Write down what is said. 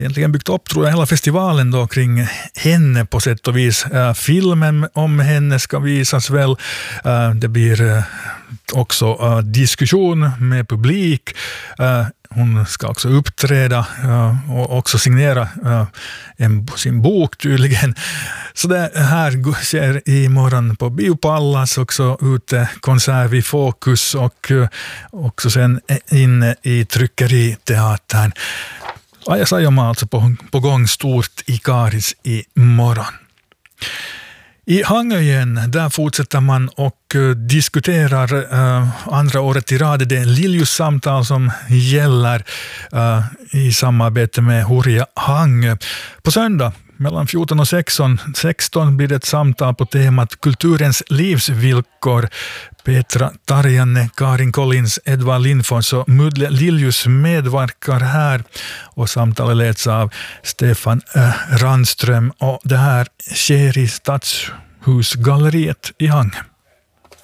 egentligen byggt upp, tror jag, hela festivalen då kring henne på sätt och vis. Filmen om henne ska visas väl. Det blir också diskussion med publik. Hon ska också uppträda och också signera sin bok tydligen. Så det här sker imorgon på Biopallas, också ute konsert vid Fokus och också sen inne i Tryckeriteatern. Aja Saijonmaa alltså på gång stort i Karis imorgon. I Hangöjen, där fortsätter man och diskuterar andra året i rad. Det är en Liljus-samtal som gäller i samarbete med Hurja Hangö. På söndag mellan 14 och 16 blir det ett samtal på temat kulturens livsvillkor. Petra Tarjanne, Karin Collins, Edvard Lindfors och Mudle Liljus medverkar här, och samtalet leds av Stefan Randström, och det här sker i Stadshusgalleriet i Hangö.